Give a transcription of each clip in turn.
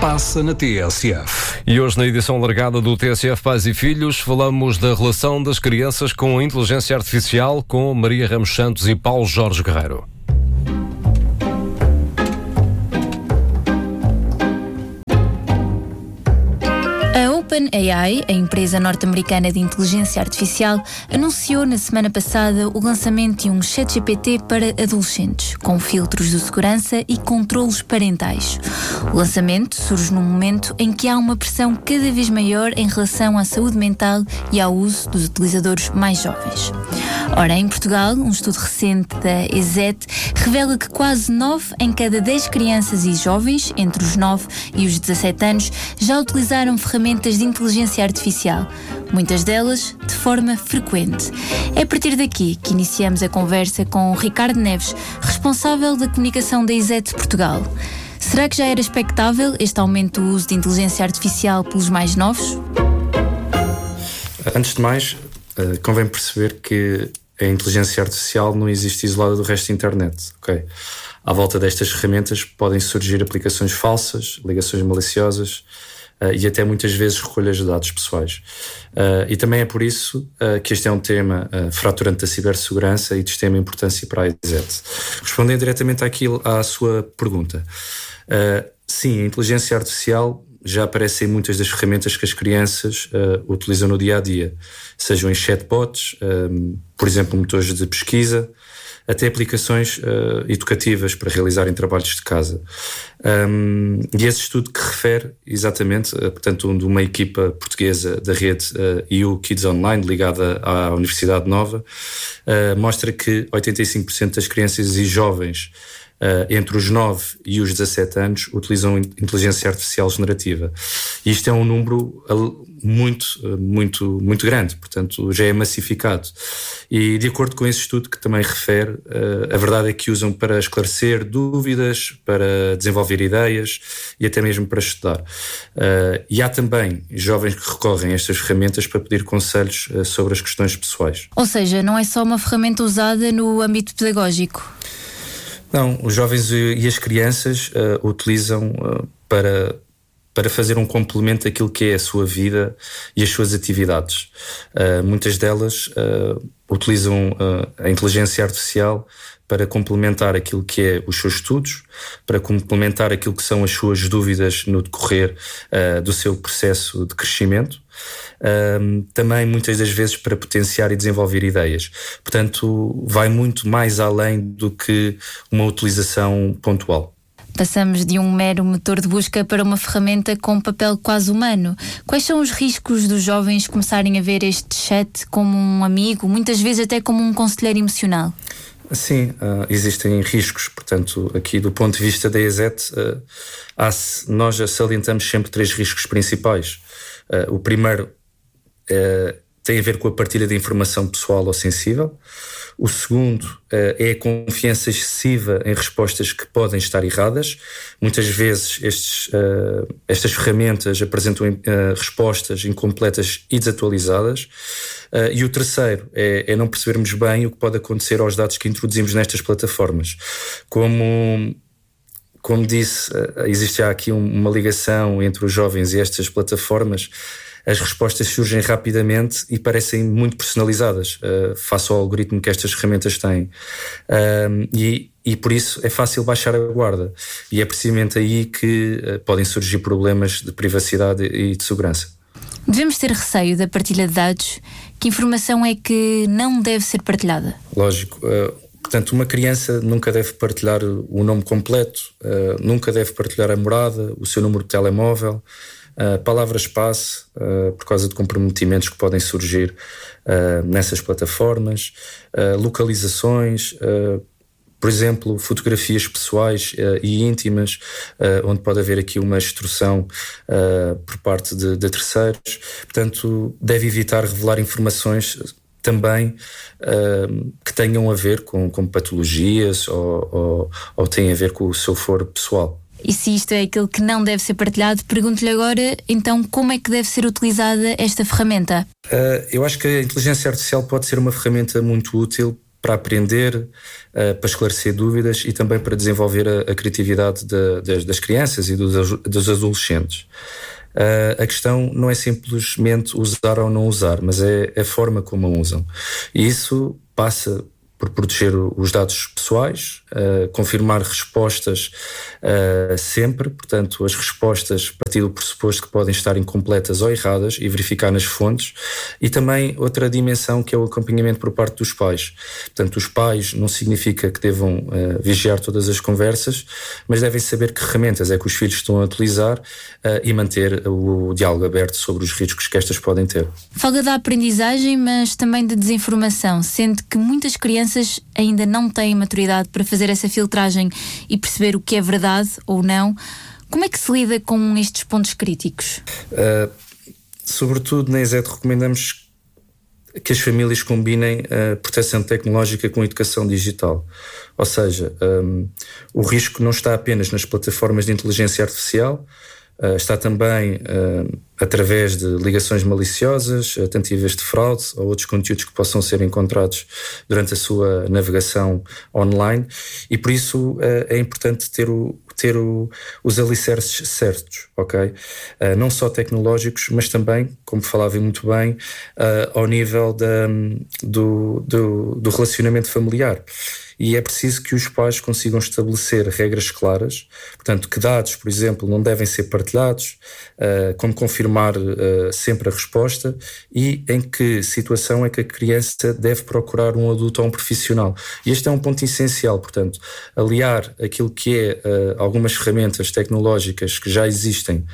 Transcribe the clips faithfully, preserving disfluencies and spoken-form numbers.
passa na T S F. E hoje, na edição largada do T S F Pais e Filhos, falamos da relação das crianças com a inteligência artificial com Maria Ramos Santos e Paulo Jorge Guerreiro. OpenAI, a empresa norte-americana de inteligência artificial, anunciou na semana passada o lançamento de um ChatGPT para adolescentes, com filtros de segurança e controlos parentais. O lançamento surge num momento em que há uma pressão cada vez maior em relação à saúde mental e ao uso dos utilizadores mais jovens. Ora, em Portugal, um estudo recente da E S E T revela que quase nove em cada dez crianças e jovens, entre os nove e os dezassete anos, já utilizaram ferramentas de inteligência artificial, muitas delas de forma frequente. É a partir daqui que iniciamos a conversa com o Ricardo Neves, responsável da comunicação da E S E T Portugal. Será que já era expectável este aumento do uso de inteligência artificial pelos mais novos? Antes de mais, convém perceber que a inteligência artificial não existe isolada do resto da internet, ok? À volta destas ferramentas podem surgir aplicações falsas, ligações maliciosas uh, e até muitas vezes recolhas de dados pessoais. Uh, e também é por isso uh, que este é um tema uh, fraturante da cibersegurança e de extrema importância para a E S E T. Respondendo diretamente àquilo, à sua pergunta, uh, sim, a inteligência artificial já aparece em muitas das ferramentas que as crianças uh, utilizam no dia-a-dia, sejam em chatbots, um, por exemplo, motores de pesquisa, até aplicações uh, educativas para realizarem trabalhos de casa. Um, e esse estudo que refere exatamente, uh, portanto, de uma equipa portuguesa da rede uh, E U Kids Online, ligada à Universidade Nova, uh, mostra que oitenta e cinco por cento das crianças e jovens Uh, entre os nove e os dezassete anos utilizam inteligência artificial generativa. E isto é um número muito, muito, muito grande, portanto já é massificado. E de acordo com esse estudo que também refere, uh, a verdade é que usam para esclarecer dúvidas, para desenvolver ideias e até mesmo para estudar. Uh, e há também jovens que recorrem a estas ferramentas para pedir conselhos uh, sobre as questões pessoais. Ou seja, não é só uma ferramenta usada no âmbito pedagógico? Não, os jovens e as crianças uh, utilizam uh, para, para fazer um complemento daquilo que é a sua vida e as suas atividades. Uh, muitas delas uh, utilizam uh, a inteligência artificial para complementar aquilo que é os seus estudos, para complementar aquilo que são as suas dúvidas no decorrer uh, do seu processo de crescimento. Um, também muitas das vezes para potenciar e desenvolver ideias. Portanto, vai muito mais além do que uma utilização pontual. Passamos de um mero motor de busca para uma ferramenta com um papel quase humano. Quais são os riscos dos jovens começarem a ver este chat como um amigo, muitas vezes até como um conselheiro emocional? Sim, uh, existem riscos. Portanto, aqui do ponto de vista da E S E T, uh, há, nós já salientamos sempre três riscos principais. Uh, o primeiro uh, tem a ver com a partilha de informação pessoal ou sensível. O segundo uh, é a confiança excessiva em respostas que podem estar erradas. Muitas vezes estes, uh, estas ferramentas apresentam uh, respostas incompletas e desatualizadas. Uh, e o terceiro é, é não percebermos bem o que pode acontecer aos dados que introduzimos nestas plataformas. Como... Como disse, existe aqui uma ligação entre os jovens e estas plataformas. As respostas surgem rapidamente e parecem muito personalizadas uh, face ao algoritmo que estas ferramentas têm. Uh, e, e por isso é fácil baixar a guarda. E é precisamente aí que uh, podem surgir problemas de privacidade e de segurança. Devemos ter receio da partilha de dados? Que informação é que não deve ser partilhada? Lógico. Uh, Portanto, uma criança nunca deve partilhar o nome completo, uh, nunca deve partilhar a morada, o seu número de telemóvel, uh, palavra-espaço, uh, por causa de comprometimentos que podem surgir uh, nessas plataformas, uh, localizações, uh, por exemplo, fotografias pessoais uh, e íntimas, uh, onde pode haver aqui uma extorsão uh, por parte de, de terceiros. Portanto, deve evitar revelar informações também uh, que tenham a ver com, com patologias ou, ou, ou têm a ver com o seu foro pessoal. E se isto é aquilo que não deve ser partilhado, pergunto-lhe agora, então, como é que deve ser utilizada esta ferramenta? Uh, eu acho que a inteligência artificial pode ser uma ferramenta muito útil para aprender, uh, para esclarecer dúvidas e também para desenvolver a, a criatividade de, de, das crianças e dos, dos adolescentes. Uh, a questão não é simplesmente usar ou não usar, mas é a forma como a usam. E isso passa por proteger os dados pessoais, uh, confirmar respostas uh, sempre, portanto, as respostas a partir do pressuposto que podem estar incompletas ou erradas e verificar nas fontes, e também outra dimensão que é o acompanhamento por parte dos pais. Portanto, os pais não significa que devam uh, vigiar todas as conversas, mas devem saber que ferramentas é que os filhos estão a utilizar uh, e manter o diálogo aberto sobre os riscos que estas podem ter. Fala da aprendizagem, mas também da desinformação, sendo que muitas crianças ainda não têm maturidade para fazer essa filtragem e perceber o que é verdade ou não. Como é que se lida com estes pontos críticos? Uh, sobretudo na ESET recomendamos que as famílias combinem a proteção tecnológica com a educação digital. Ou seja, um, o risco não está apenas nas plataformas de inteligência artificial, Uh, está também uh, através de ligações maliciosas, uh, tentativas de fraude ou outros conteúdos que possam ser encontrados durante a sua navegação online, e por isso uh, é importante ter, o, ter o, os alicerces certos, ok? Uh, não só tecnológicos, mas também, como falava muito bem, uh, ao nível da, do, do, do relacionamento familiar. E é preciso que os pais consigam estabelecer regras claras, portanto, que dados, por exemplo, não devem ser partilhados, uh, como confirmar uh, sempre a resposta e em que situação é que a criança deve procurar um adulto ou um profissional. E este é um ponto essencial, portanto, aliar aquilo que é uh, algumas ferramentas tecnológicas que já existem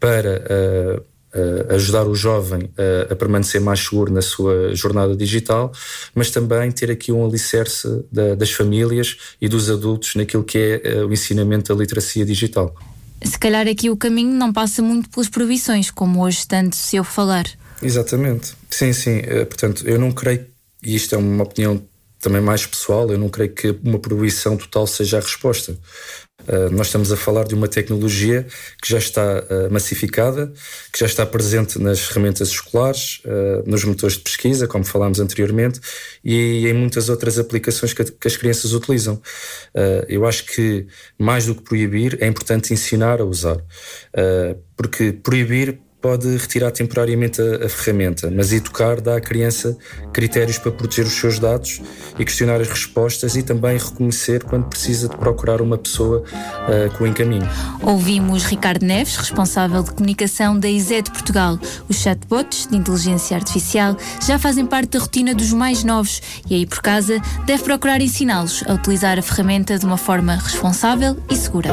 para uh, Uh, ajudar o jovem uh, a permanecer mais seguro na sua jornada digital, mas também ter aqui um alicerce da, das famílias e dos adultos naquilo que é uh, o ensinamento da literacia digital. Se calhar aqui o caminho não passa muito pelas proibições, como hoje tanto se eu falar. Exatamente, sim, sim, uh, portanto, eu não creio, e isto é uma opinião também mais pessoal, eu não creio que uma proibição total seja a resposta. Uh, nós estamos a falar de uma tecnologia que já está uh, massificada, que já está presente nas ferramentas escolares, uh, nos motores de pesquisa, como falámos anteriormente, e em muitas outras aplicações que, que as crianças utilizam. Uh, eu acho que, mais do que proibir, é importante ensinar a usar. Uh, porque proibir pode retirar temporariamente a, a ferramenta, mas educar dá à criança critérios para proteger os seus dados e questionar as respostas e também reconhecer quando precisa de procurar uma pessoa uh, que o encaminhe. Ouvimos Ricardo Neves, responsável de comunicação da ESET Portugal. Os chatbots de inteligência artificial já fazem parte da rotina dos mais novos e aí por casa deve procurar ensiná-los a utilizar a ferramenta de uma forma responsável e segura.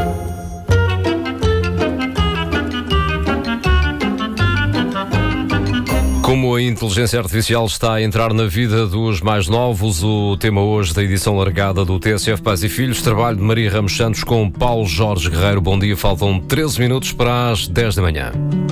Como a inteligência artificial está a entrar na vida dos mais novos, o tema hoje da edição largada do T S F Pais e Filhos, trabalho de Maria Ramos Santos com Paulo Jorge Guerreiro. Bom dia, faltam treze minutos para as dez da manhã.